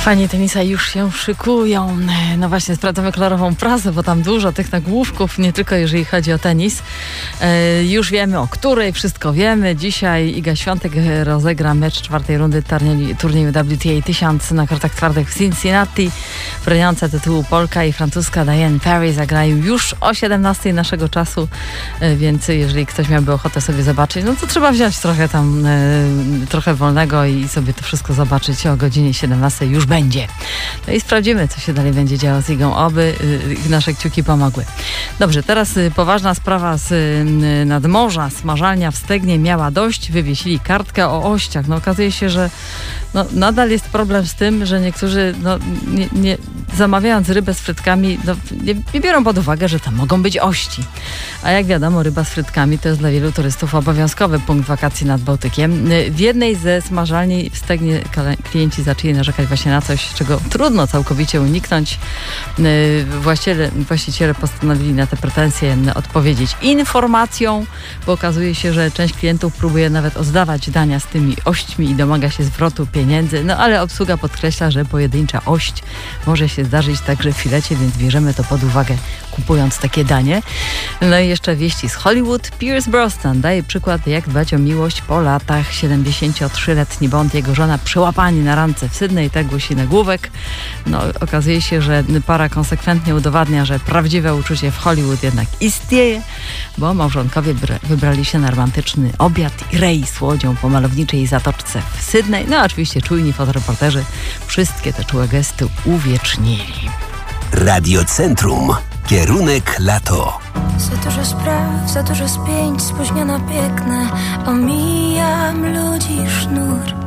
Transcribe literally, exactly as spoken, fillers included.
Fani tenisa już się szykują. No właśnie, sprawdzamy kolorową prasę, bo tam dużo tych nagłówków, nie tylko jeżeli chodzi o tenis. E, już wiemy, o której, wszystko wiemy. Dzisiaj Iga Świątek rozegra mecz czwartej rundy turnieju, turnieju W T A tysiąc na kortach twardych w Cincinnati. Broniąca tytułu Polka i francuska Diane Parry zagrają już o siedemnastej naszego czasu, e, więc jeżeli ktoś miałby ochotę sobie zobaczyć, no to trzeba wziąć trochę tam, e, trochę wolnego i sobie to wszystko zobaczyć o godzinie siedemnastej już będzie. No i sprawdzimy, co się dalej będzie działo z Igą. Oby y, nasze kciuki pomogły. Dobrze, teraz y, poważna sprawa z y, nadmorza. Smażalnia w Stegnie miała dość. Wywiesili kartkę o ościach. No okazuje się, że no, nadal jest problem z tym, że niektórzy no, nie, nie, zamawiając rybę z frytkami no, nie, nie biorą pod uwagę, że tam mogą być ości. A jak wiadomo, ryba z frytkami to jest dla wielu turystów obowiązkowy punkt wakacji nad Bałtykiem. W jednej ze smażalni w Stegnie klienci zaczęli narzekać właśnie na coś, czego trudno całkowicie uniknąć. Właściciele, właściciele postanowili na te pretensje odpowiedzieć informacją, bo okazuje się, że część klientów próbuje nawet oddawać dania z tymi ośćmi i domaga się zwrotu pieniędzy, no ale obsługa podkreśla, że pojedyncza ość może się zdarzyć także w filecie, więc bierzemy to pod uwagę, kupując takie danie. No i jeszcze wieści z Hollywood. Pierce Brosnan daje przykład, jak dbać o miłość po latach. siedemdziesięciotrzyletni Bond, jego żona przyłapani na randce w Sydney, tak głosi nagłówek. No, okazuje się, że para konsekwentnie udowadnia, że prawdziwe uczucie w Hollywood jednak istnieje, bo małżonkowie wybrali się na romantyczny obiad i rejs łodzią po malowniczej zatoczce w Sydney. No oczywiście czujni fotoreporterzy wszystkie te czułe gesty uwiecznili. Radiocentrum. Kierunek lato. Za dużo spraw, za dużo spięć, spóźniona biegnę, omijam ludzi sznur.